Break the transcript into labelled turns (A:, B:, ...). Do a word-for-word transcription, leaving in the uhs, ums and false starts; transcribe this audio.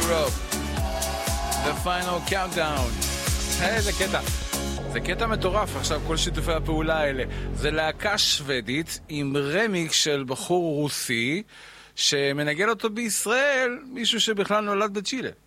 A: Europe. The final countdown. היי, זה קטע. זה קטע מטורף עכשיו, כל שיתופי הפעולה האלה. זה להקה שוודית עם רמיק של בחור רוסי, שמנגן אותו בישראל, מישהו שבכלל נולד בצ'ילה.